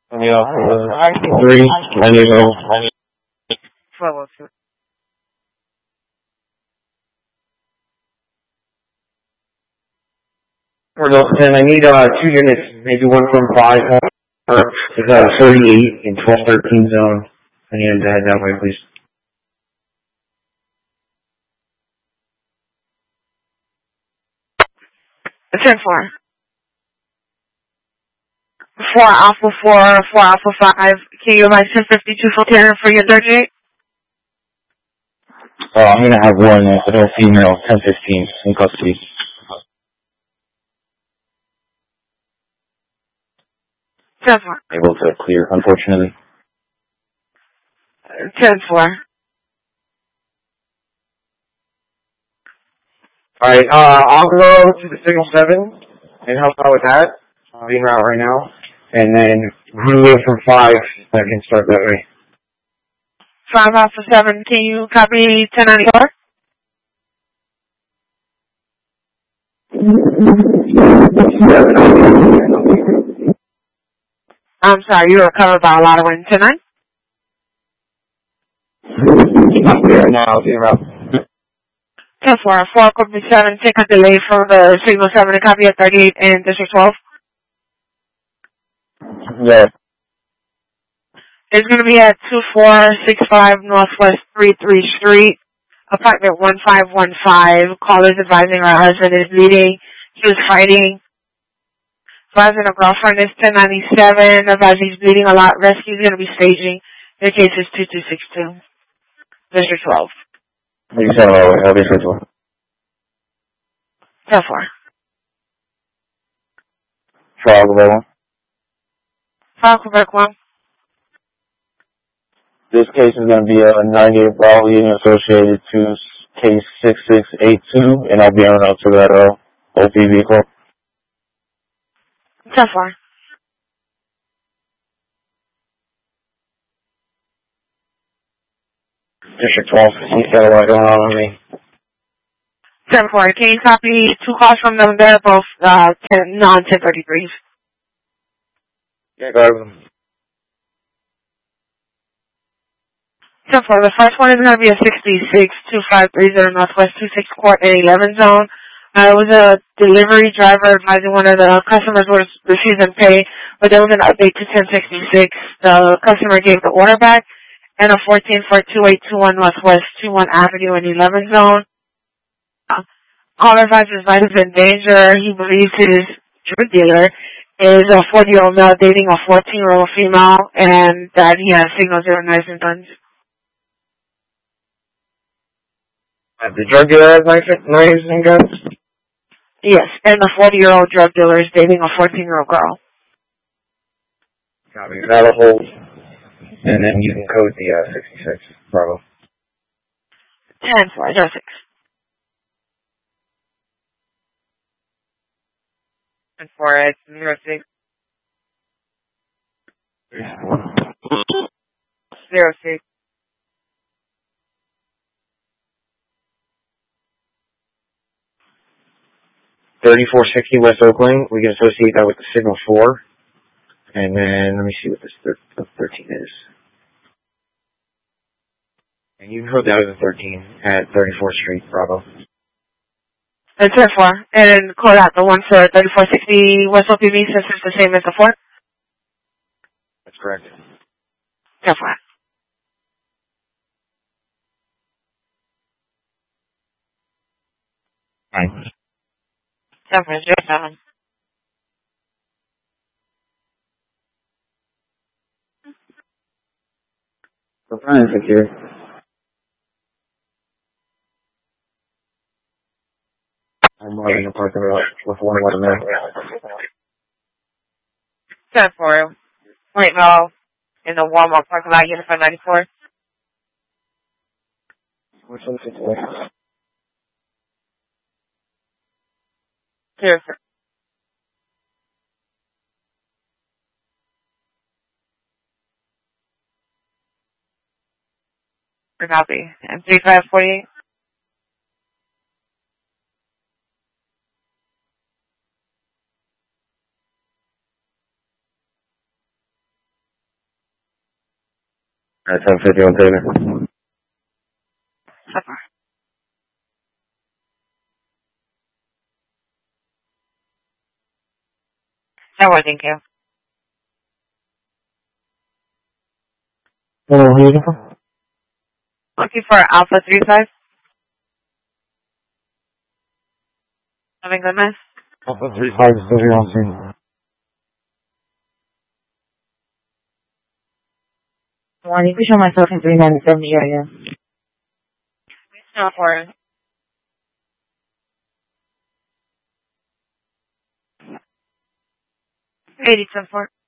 Yeah, 3, I need to go. 1202. And I need 2 units, maybe one from 5, or is that 38 in 1213 zone. I need him to head that way, please. 10-4. 4 Alpha 4, 4 Alpha 5. Can you advise 1052 for Tanner for your 38? I'm going to have one adult female, 1015, in custody. 10-4. Able to clear, unfortunately. 10-4. Alright, I'll go to the signal 7 and help out with that. I'm being route right now. And then Julio from 5, I can start that way. 5 Alpha 7. Can you copy 1094? I'm sorry, you were covered by a lot of wind tonight. Now, being route. 10-4. 4 Company 7. Take a delay from the signal 7 to copy at 38 and District 12. Yeah. It's going to be at 2465 Northwest 33 Street, apartment 1515. Callers advising her husband is bleeding. He was fighting. Advising a girlfriend is 1097. Advising he's bleeding a lot. Rescue is going to be staging. Their case is 2262. District 12. You said, I'll be first one. 10-4. Trial level 1. File Quebec 1. This case is going to be a 98 Bravo unit associated to case 6682, and I'll be on out to that OP vehicle. 10-4. District 12, he's got a lot going on me. 10-4. Can you copy 2 calls from them? They're both non-1033s. Yeah, go ahead. 10-4. The first one is going to be a 66-2530 Northwest 26 Court and 11 zone. It was a delivery driver advising one of the customers was refusing pay, but there was an update to 1066. The customer gave the order back, and a 14 for 2821 Northwest 21 Avenue and 11 zone. Caller advisor his life is in danger. He believes his drug dealer is a 40-year-old male dating a 14-year-old female, and that he has signal 0 knives and guns. The drug dealer has knives and guns? Yes, and the 40-year-old drug dealer is dating a 14-year-old girl. Copy. That'll hold. And then you can code the 66. Bravo. 10-4-06. And 4-06. 06. 3460 West Oakland. We can associate that with the signal 4. And then, let me see what this 13 is. And you can code that as a 13 at 34th Street, Bravo. And 10-4. And then call out the one for 3460 West OPV since it's the same as the 4. That's correct. 10-4. Fine. 10-4-07. So fine, secure. I'm riding a parking lot with one of them there. 10-4. Wait, no. In the Walmart parking lot, Unified 94. Which one's it today? 0-6. Copy. And 3548. Alright, 1051 Taylor. Okay. That was, thank you. Hello, who are you looking for? Looking for Alpha 35. Having good mess. Alpha 35 is still here on scene. Well, you can show myself in 397 the area. It's not for it. 80 for